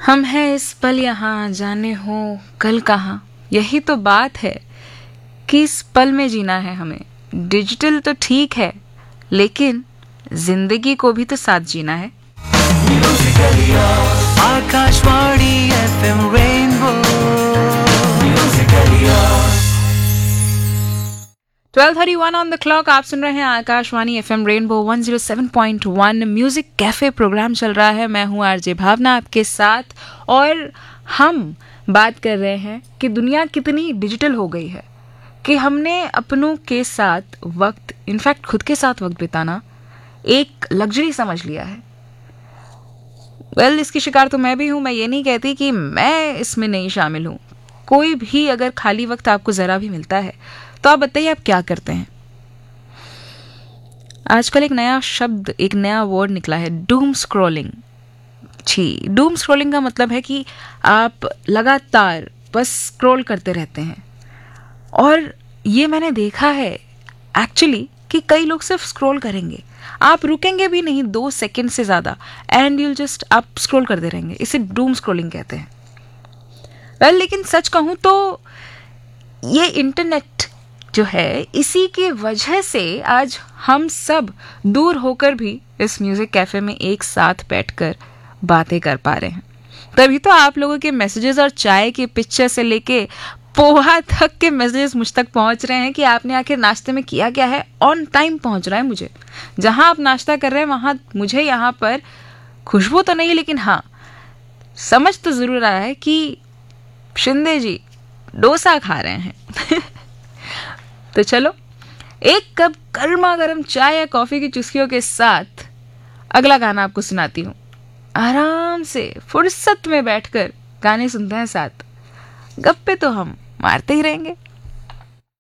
हम हैं इस पल यहाँ, जाने हो कल कहाँ। यही तो बात है कि इस पल में जीना है हमें। डिजिटल तो ठीक है, लेकिन जिंदगी को भी तो साथ जीना है। Akashvani FM rainbow 12:31 on the clock. आप सुन रहे हैं Akashvani FM rainbow 107.1 music cafe programme चल रहा है। मैं हूं आरजे भावना आपके साथ, और हम बात कर रहे हैं कि दुनिया कितनी डिजिटल हो गई है कि हमने अपनों के साथ वक्त, इनफैक्ट खुद के साथ वक्त बिताना एक लग्जरी समझ लिया है। इसकी शिकार तो मैं भी हूं। मैं ये नहीं कहती कि मैं इसमें नहीं शामिल हूं। कोई भी अगर खाली वक्त आपको जरा भी मिलता है तो आप बताइए आप क्या करते हैं। आजकल एक नया शब्द, एक नया वर्ड निकला है, डूम स्क्रॉलिंग। डूम स्क्रॉलिंग का मतलब है कि आप लगातार बस स्क्रॉल करते रहते हैं। और ये मैंने देखा है एक्चुअली कि कई लोग सिर्फ स्क्रॉल करेंगे, आप रुकेंगे भी नहीं 2 सेकंड से ज्यादा, एंड यूल जस्ट आप स्क्रॉल करते रहेंगे। इसे डूम स्क्रॉलिंग कहते हैं। लेकिन सच कहूं तो ये इंटरनेट जो है, इसी की वजह से आज हम सब दूर होकर भी इस म्यूजिक कैफे में एक साथ बैठकर बातें कर पा रहे हैं। तभी तो आप लोगों के मैसेजेस और चाय के पिक्चर से लेके पोहा तक के मैसेजेस मुझ तक पहुंच रहे हैं कि आपने आखिर नाश्ते में किया क्या है। ऑन टाइम पहुंच रहा है मुझे। जहां आप नाश्ता कर रहे हैं वहां मुझे यहाँ पर खुशबू तो नहीं, लेकिन हाँ समझ तो जरूर आया है कि शिंदे जी डोसा खा रहे हैं। तो चलो एक कप गर्मा गर्म चाय या कॉफी की चुस्कियों के साथ अगला गाना आपको सुनाती हूँ। आराम से फुर्सत में बैठकर गाने सुनते हैं साथ, गप्पे तो हम मारते ही रहेंगे।